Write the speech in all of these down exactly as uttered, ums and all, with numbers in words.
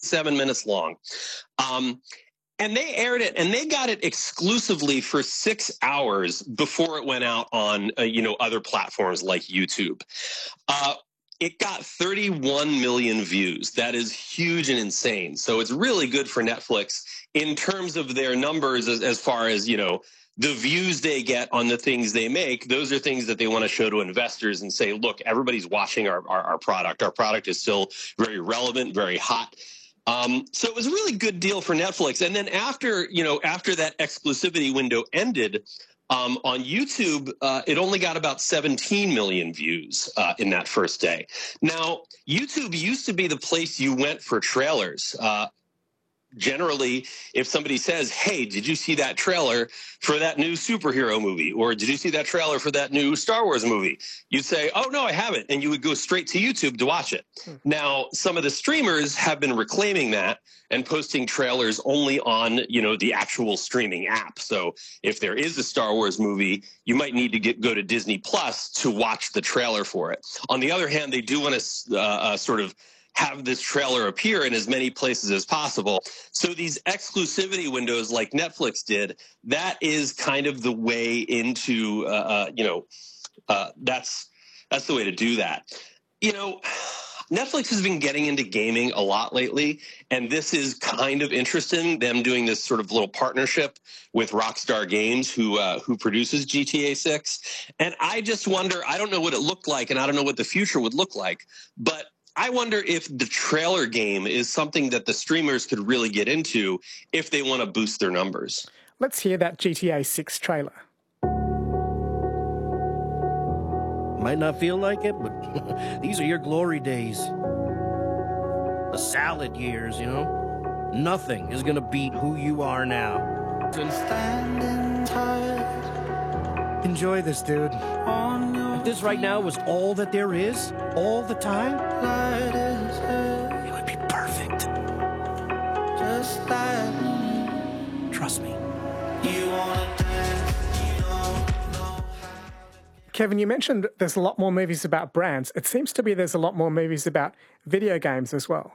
seven minutes long. Um, and they aired it, and they got it exclusively for six hours before it went out on, uh, you know, other platforms like YouTube. Uh, it got thirty-one million views. That is huge and insane. So it's really good for Netflix in terms of their numbers as, as far as, you know, the views they get on the things they make. Those are things that they want to show to investors and say, look, everybody's watching our, our, our product. Our product is still very relevant, very hot. Um, so it was a really good deal for Netflix. And then after, you know, after that exclusivity window ended, um, on YouTube, uh, it only got about seventeen million views uh, in that first day. Now, YouTube used to be the place you went for trailers. Uh, Generally, if somebody says, hey, did you see that trailer for that new superhero movie? Or did you see that trailer for that new Star Wars movie? You'd say, oh, no, I haven't. And you would go straight to YouTube to watch it. Hmm. Now, some of the streamers have been reclaiming that and posting trailers only on, you know, the actual streaming app. So if there is a Star Wars movie, you might need to get, go to Disney Plus to watch the trailer for it. On the other hand, they do want to uh, uh, sort of have this trailer appear in as many places as possible. So these exclusivity windows like Netflix did, that is kind of the way into, uh, uh, you know, uh, that's that's the way to do that. You know, Netflix has been getting into gaming a lot lately, and this is kind of interesting, them doing this sort of little partnership with Rockstar Games, who uh, who produces G T A six. And I just wonder, I don't know what it looked like, and I don't know what the future would look like, but I wonder if the trailer game is something that the streamers could really get into if they want to boost their numbers. Let's hear that G T A six trailer. Might not feel like it, but these are your glory days. The salad years, you know? Nothing is going to beat who you are now. Standing tight. Enjoy this, dude. If this right now was all that there is, all the time, it would be perfect. Just like Trust me. You wanna dance, you don't know. Kevin, you mentioned there's a lot more movies about brands. It seems to be there's a lot more movies about video games as well.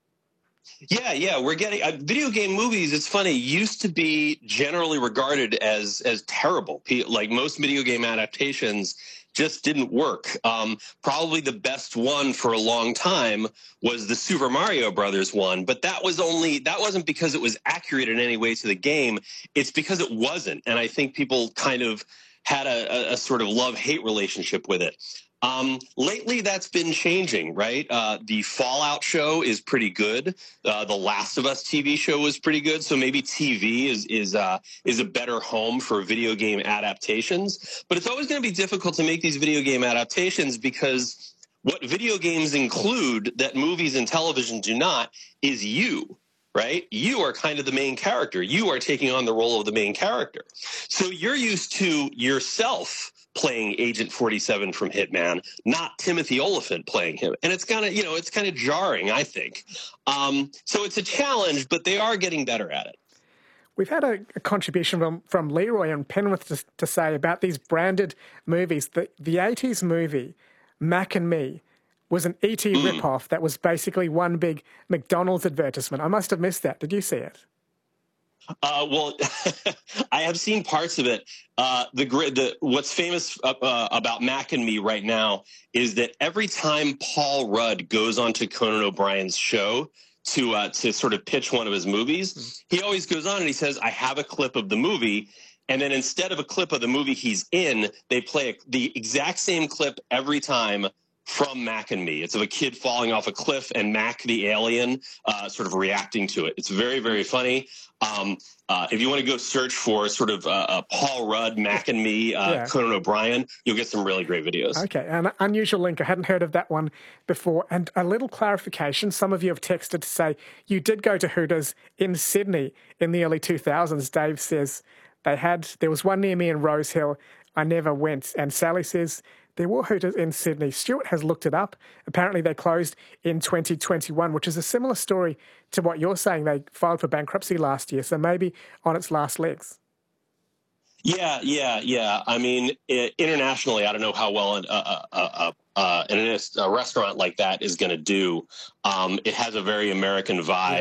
Yeah, yeah, we're getting uh, video game movies. It's funny, used to be generally regarded as as terrible. Like most video game adaptations just didn't work. Um, probably the best one for a long time was the Super Mario Brothers one, but that was only that wasn't because it was accurate in any way to the game. It's because it wasn't, and I think people kind of had a, a, a sort of love-hate relationship with it. Um, lately, that's been changing, right? Uh, the Fallout show is pretty good. Uh, the Last of Us T V show was pretty good. So maybe T V is is uh, is a better home for video game adaptations. But it's always going to be difficult to make these video game adaptations because what video games include that movies and television do not is you. Right? You are kind of the main character. You are taking on the role of the main character. So you're used to yourself playing Agent forty-seven from Hitman, not Timothy Olyphant playing him. And it's kind of, you know, it's kind of jarring, I think. Um, so it's a challenge, but they are getting better at it. We've had a, a contribution from, from Leroy and Penrith to, to say about these branded movies. The, the eighties movie, Mac and Me, was an E T mm. ripoff that was basically one big McDonald's advertisement. I must have missed that. Did you see it? Uh, well, I have seen parts of it. Uh, the, the what's famous uh, uh, about Mac and Me right now is that every time Paul Rudd goes onto Conan O'Brien's show to uh, to sort of pitch one of his movies, he always goes on and he says, "I have a clip of the movie." And then instead of a clip of the movie he's in, they play the exact same clip every time from Mac and Me. It's of a kid falling off a cliff and Mac the alien uh, sort of reacting to it. It's very, very funny. Um, uh, if you want to go search for sort of uh, uh, Paul Rudd, Mac and Me, uh, yeah. Conan O'Brien, you'll get some really great videos. Okay, an unusual link. I hadn't heard of that one before. And a little clarification. Some of you have texted to say you did go to Hooters in Sydney in the early two thousands. Dave says they had, there was one near me in Rose Hill. I never went. And Sally says there were Hooters in Sydney. Stuart has looked it up. Apparently they closed in twenty twenty-one, which is a similar story to what you're saying. They filed for bankruptcy last year, so maybe on its last legs. Yeah, yeah, yeah. I mean, it, internationally, I don't know how well an, uh, uh, uh, uh, an, a restaurant like that is going to do. Um, it has a very American vibe.